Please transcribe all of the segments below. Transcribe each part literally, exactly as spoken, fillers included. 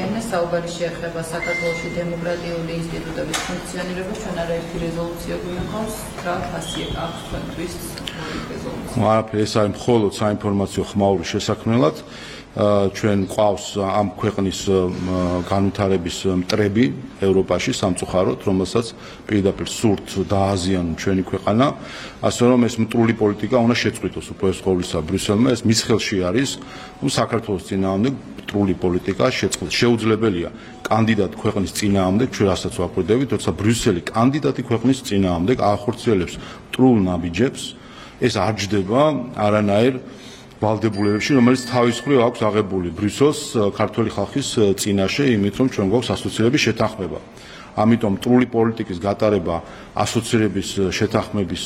Იანა საუბარი შეეხება საქართველოში დემოკრატიული ინსტიტუტების ფუნქციონირებას, ჩვენ არაერთი რეზოლუცია გვინახავს, რა ფასი აქვს თქვენთვის რეზოლუცია? არაფერი, ეს არის მხოლოდ საინფორმაციო ხმაური შესაქმნელად. ჩვენ ყავს ამ ქვეყნის განვითარების მტრები ევროპაში სამწუხაროდ, რომელსაც პირდაპირ სურთ დააზიანონ ჩვენი ქვეყანა, ასე რომ ეს მტრული პოლიტიკა უნდა შეწყვიტოს უპირველეს ყოვლისა ბრიუსელმა, ეს მის ხელში არის საქართველოს წინააღმდეგ მტრული პოლიტიკა შეწყვეტა. შეუძლებელია კანდიდატ ქვეყნის წინააღმდეგ, ჩვენ რასაც ვაკვირდებით, როცა ბრიუსელი კანდიდატი ქვეყნის წინააღმდეგ ახორციელებს მტრულ ნაბიჯებს, ეს არ ჯდება არანაირ ვალდებულებებში, რომელიც თავის მხრივ აქვს აღებული ბრიუსელს ქართული ხალხის წინაშე, იმით რომ ჩვენ გვაქვს ასოცირების შეთანხმება. ამიტომ მტრული პოლიტიკის გატარება ასოცირების შეთანხმების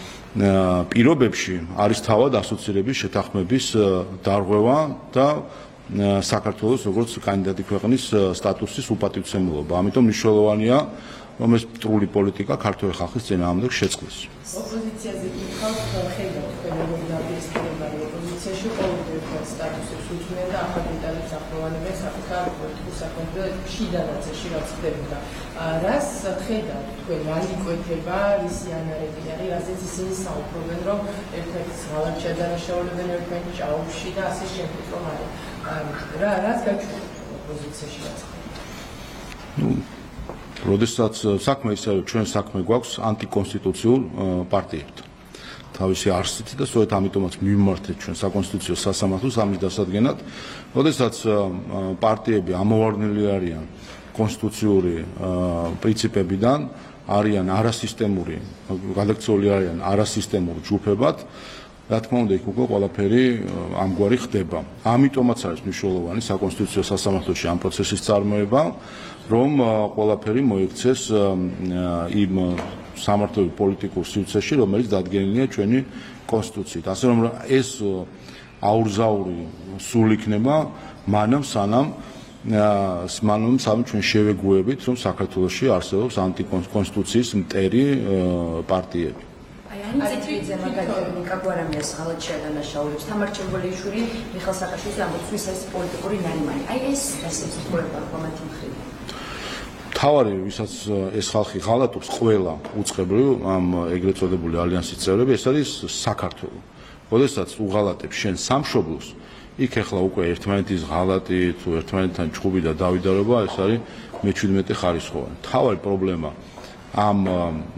პირობებში არის თავად ასოცირების შეთანხმების დარღვევა და საქართველოს როგორც კანდიდატი ქვეყნის სტატუსის უპატივცემულობა. ამიტომ მნიშვნელოვანია რომ ეს მტრული პოლიტიკა ქართული ხალხის წინააღმდეგ შეწყდეს. ოპოზიციაზე იქავს ხედავთ თქვენ დაპირისპირება ოპოზიციაში ყოველდღიურ სტატუსებს უძღვიან და ახალ დეტალებს ახმოვანებენ საკუთარ პოლიტიკურ საკონკრეტო შიდანაცეში რაც ხდებოდა. რას ხედავთ თქვენ რა იკვეთება რისი ანალიზი არის, რაზეც ისინი საუბრობენ რომ ერთ-ერთი ღალატ შედანაშაულებენ ერთმანეთს ჭაობში და ასე შემდეგ რომ არის. რა რაც გაჩვენებთ ოპოზიციაში რაც ხდება. როდესაც საქმე ისე რომ ჩვენ საქმე გვაქვს ანტიკონსტიტუციურ პარტიებთან. თავისი არსით და სწორედ ამიტომაც მივმართეთ ჩვენ საკონსტიტუციო სასამართლოს ამის დასადგენად, როდესაც პარტიები ამოვარდნილი არიან კონსტიტუციური პრინციპებიდან, არიან არასისტემური, გადაქცეული არიან არასისტემურ ჯგუფებად, რა თქმა უნდა, იქ უკვე ყველაფერი ამგვარი ხდება. ამიტომაც არის მნიშვნელოვანი საკონსტიტუციო სასამართლოში ამ პროცესის წარმოება, რომ ყველაფერი მოიქცეს იმ სამართლებრივ პოლიტიკურ სივრცეში, რომელიც დადგენილია ჩვენი კონსტიტუციით. ასე რომ ეს აურზაური სულ იქნება მანამ სანამ მანამ სანამ ჩვენ შევეგუებით, რომ საქართველოში არსებობს ანტიკონსტიტუციის მტერი პარტიები. Ციტრიძე მაგალითად ნიკა გვარამიას ღალატ შედანაშაულებს, თამარ ჭემბოლიშვილი, მიხელ სააკაშვილის ამბობს ეს პოლიტიკური ნარიმანი. აი ეს დასაწყისმოება ხომათი მხრიდან. თავარი, ვისაც ეს ხალხი ღალატობს ყველა უწყებრივ ამ ეგრეთ წოდებული ალიანსის წევრები, ეს არის საქართველო. როდესაც უღალატებს შენ სამშობლოს, იქ ახლა უკვე ერთმანეთის ღალატი თუ ერთმანეთთან ჭუბი და დავიდარება, ეს არის მეჩვიდმეტე ხარისხოვანი. თავარი პრობლემა ამ